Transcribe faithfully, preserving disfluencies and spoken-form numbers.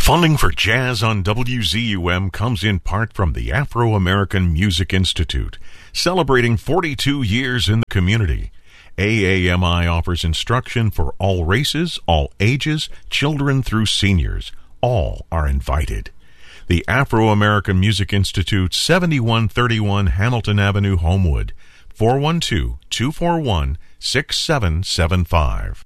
Funding for Jazz on W Z U M comes in part from the Afro-American Music Institute, celebrating forty-two years in the community. A A M I offers instruction for all races, all ages, children through seniors. All are invited. The Afro-American Music Institute, seventy-one thirty-one Hamilton Avenue, Homewood, four one two, two four one, six seven seven five.